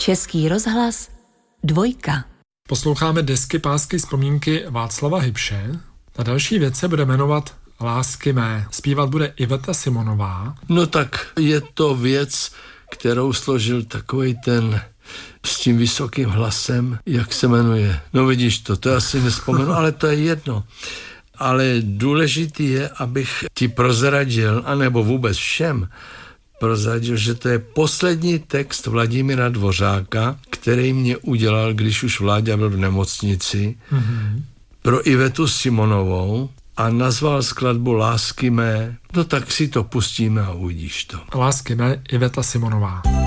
Český rozhlas 2. Posloucháme desky Pásky vzpomínky Václava Hybše. Ta další věc se bude jmenovat Lásky mé. Zpívat bude Iveta Simonová. No tak je to věc, kterou složil takovej ten s tím vysokým hlasem, jak se jmenuje. No vidíš to asi nespomenu, ale to je jedno. Ale důležitý je, abych ti prozradil, anebo vůbec všem prozradil, že to je poslední text Vladimíra Dvořáka, který mě udělal, když už Vláďa byl v nemocnici, pro Ivetu Simonovou a nazval skladbu Lásky mé. No tak si to pustíme a uvidíš to. Lásky mé, Iveta Simonová.